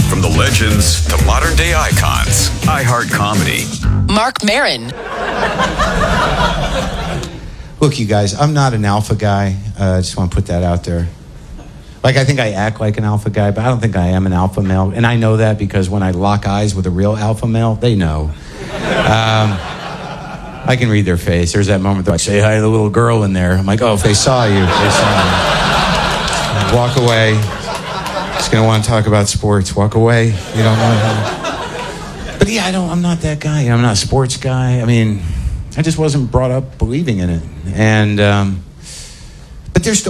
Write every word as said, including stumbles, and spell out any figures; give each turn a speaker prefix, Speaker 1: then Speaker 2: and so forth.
Speaker 1: From the legends to modern day icons, iHeart Comedy.
Speaker 2: Marc Maron.
Speaker 3: Look, you guys, I'm not an alpha guy. Uh, I just want to put that out there. Like, I think I act like an alpha guy, but I don't think I am an alpha male. And I know that because when I lock eyes with a real alpha male, they know. Um, I can read their face. There's that moment that I say hi to the little girl in there. I'm like, oh, if they saw you, they saw you. Walk away. Just going to want to talk about sports. Walk away. You don't know. But yeah, I don't, I'm not that guy. I'm not a sports guy. I mean, I just wasn't brought up believing in it. And, um, but there's still